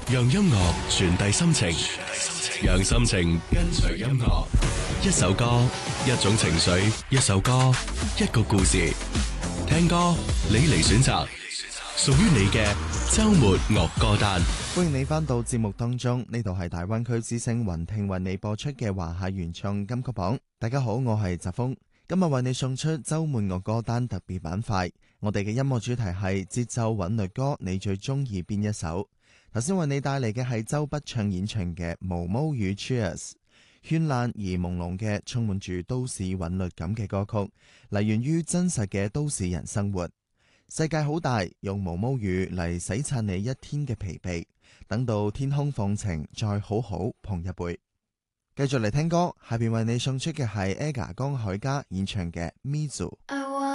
讓音樂傳遞心情，讓心情跟隨音樂。一首歌，一種情緒，一首歌，一個故事。聽歌，你嚟選擇，屬於你嘅周末樂歌單。 歡迎你返到節目當中，呢度係大灣區之聲雲聽為你播出嘅華夏原創金曲榜。大家好，我係澤峰，今日為你送出周末樂歌單特別板塊。我哋嘅音樂主題係節奏韻律歌，你最中意邊一首？頭先為你帶嚟嘅係周筆暢演唱嘅《毛毛雨 Cheers》，絢爛而朦朧嘅充滿住都市韻律感嘅歌曲，嚟源於真實嘅都市人生活。世界好大，用毛毛雨嚟洗刷你一天嘅疲憊，等到天空放晴，再好好碰一杯。繼續嚟聽歌，下邊為你送出嘅係 AGA 江海迦演唱嘅《Mizu》。